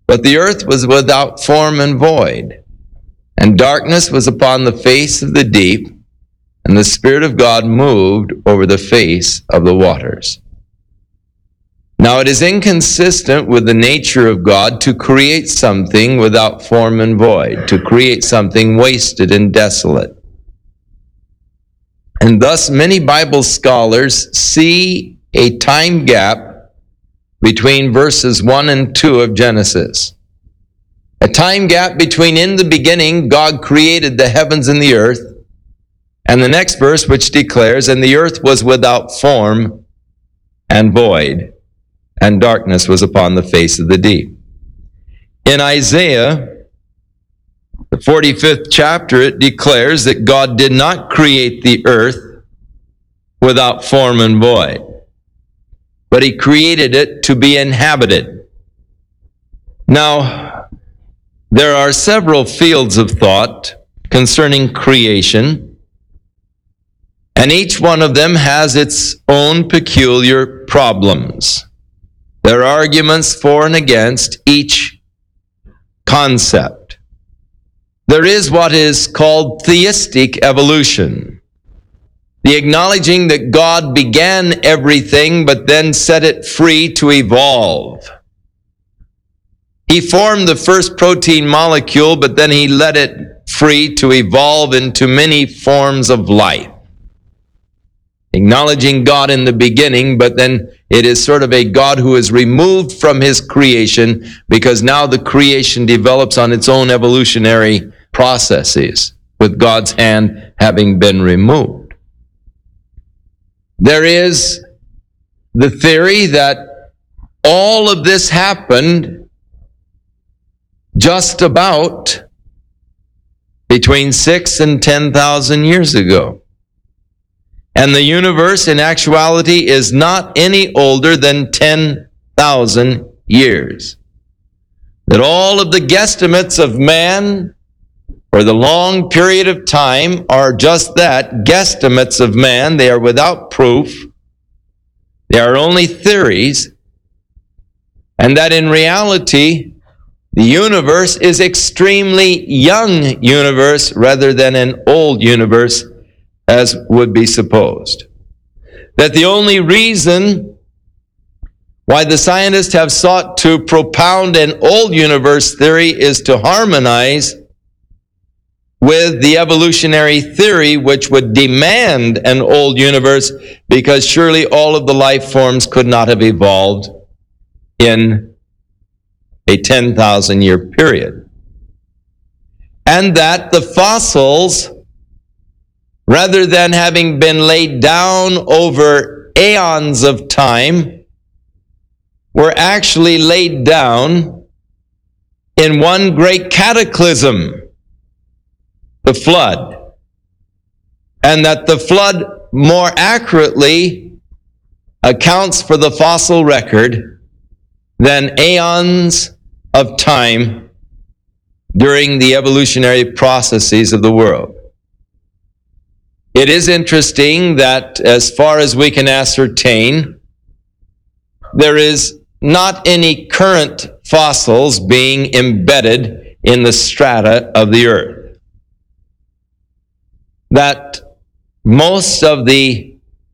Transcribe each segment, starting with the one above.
But the earth was without form and void, and darkness was upon the face of the deep, and the Spirit of God moved over the face of the waters. Now it is inconsistent with the nature of God to create something without form and void, to create something wasted and desolate. And thus many Bible scholars see a time gap between verses 1 and 2 of Genesis. A time gap between in the beginning God created the heavens and the earth, and the next verse which declares, and the earth was without form and void, and darkness was upon the face of the deep. In Isaiah, the 45th chapter, it declares that God did not create the earth without form and void, but he created it to be inhabited. Now, there are several fields of thought concerning creation, and each one of them has its own peculiar problems. There are arguments for and against each concept. There is what is called theistic evolution, the acknowledging that God began everything but then set it free to evolve. He formed the first protein molecule, but then he let it free to evolve into many forms of life. Acknowledging God in the beginning, but then it is sort of a God who is removed from his creation because now the creation develops on its own evolutionary processes, with God's hand having been removed. There is the theory that all of this happened just about between 6,000 and 10,000 years ago. And the universe in actuality is not any older than 10,000 years. That all of the guesstimates of man for the long period of time are just that, guesstimates of man. They are without proof. They are only theories. And that in reality, the universe is extremely young universe rather than an old universe, as would be supposed. That the only reason why the scientists have sought to propound an old universe theory is to harmonize with the evolutionary theory, which would demand an old universe, because surely all of the life forms could not have evolved in a 10,000 year period. And that the fossils, rather than having been laid down over eons of time, were actually laid down in one great cataclysm, the flood. And that the flood more accurately accounts for the fossil record than eons of time during the evolutionary processes of the world. It is interesting that as far as we can ascertain, there is not any current fossils being embedded in the strata of the earth. That most of the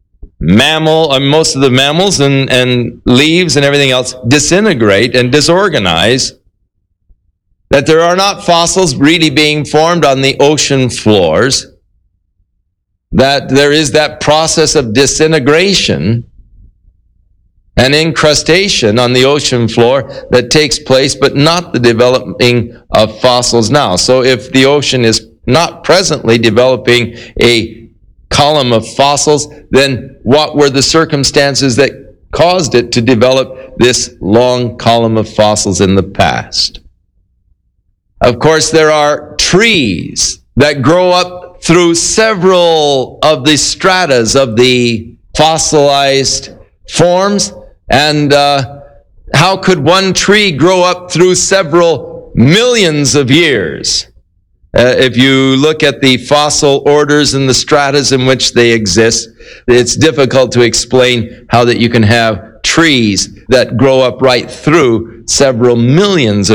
mammals and leaves and everything else disintegrate and disorganize. That there are not fossils really being formed on the ocean floors. That there is that process of disintegration and incrustation on the ocean floor that takes place, but not the developing of fossils now. So if the ocean is not presently developing a column of fossils, then what were the circumstances that caused it to develop this long column of fossils in the past? Of course, there are trees that grow up through several of the stratas of the fossilized forms. And how could one tree grow up through several millions of years? If you look at the fossil orders and the stratas in which they exist, it's difficult to explain how that you can have trees that grow up right through several millions of